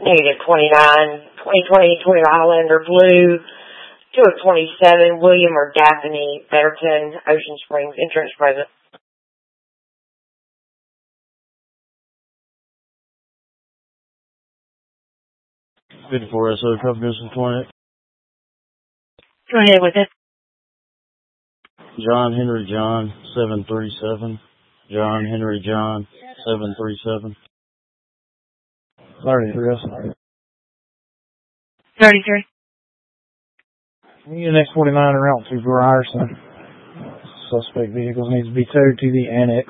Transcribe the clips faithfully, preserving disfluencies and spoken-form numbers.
Negative twenty-nine, twenty twenty Toyota Highlander Blue, two of twenty-seven, William or Daphne Betterton, Ocean Springs, insurance present. fifty-four S O, Covenant twenty. Go ahead with it. John Henry John, seven three seven. John Henry John, seven three seven. thirty-three S O. thirty-three. Unit X forty-nine route to Ryerson. Suspect vehicles needs to be towed to the annex.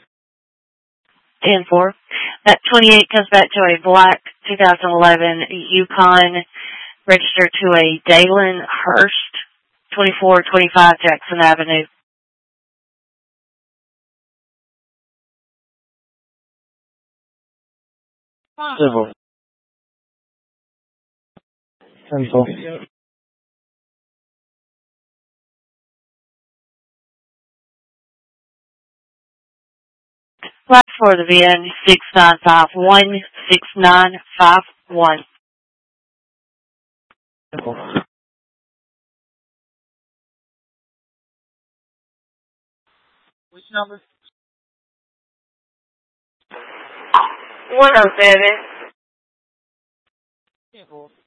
ten four. That twenty-eight comes back to a black two thousand eleven Yukon registered to a Dalen Hurst, twenty-four twenty-five Jackson Avenue. Civil. Central. Last for the V N six nine five one, six nine five one. Which number? one oh seven.